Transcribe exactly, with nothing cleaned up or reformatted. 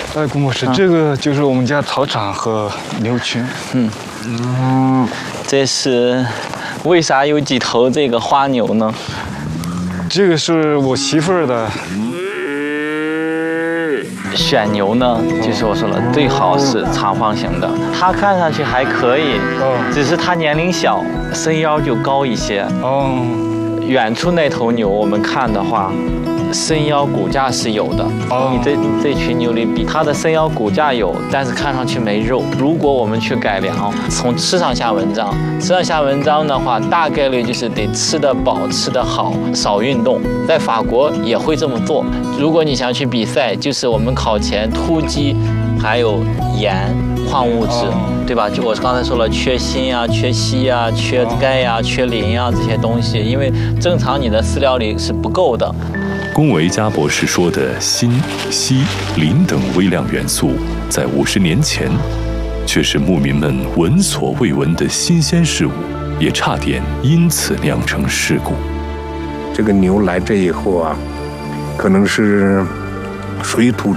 哎，龚博士， 啊、 这个就是我们家草场和牛群。 嗯嗯，这是为啥有几头这个花牛呢？ 这个是我媳妇儿的。 选牛呢，就是我说了，最好是长方形的。它看上去还可以， 哦， 只是它年龄小，身腰就高一些。 哦， 远处那头牛，我们看的话，身腰骨架是有的。 哦， 你这这群牛里比它的身腰骨架有，但是看上去没肉。如果我们去改良，从吃上下文章，吃上下文章的话，大概率就是得吃得饱、吃得好，少运动。在法国也会这么做。如果你想去比赛，就是我们考前突击，还有盐、矿物质， 哦， 对吧？就我刚才说了，缺锌啊、缺硒啊、缺钙呀、啊、缺磷啊这些东西，因为正常你的饲料里是不够的。 龚维嘉博士说的锌、硒、磷等微量元素，在五十年前，却是牧民们闻所未闻的新鲜事物，也差点因此酿成事故。 这个牛来这以后啊，可能是水土